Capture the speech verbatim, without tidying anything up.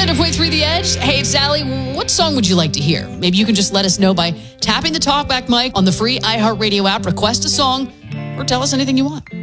Ready to play Through the Edge? Hey, it's Sally. What song would you like to hear? Maybe you can just let us know by tapping the talkback mic on the free iHeartRadio app, request a song, or tell us anything you want.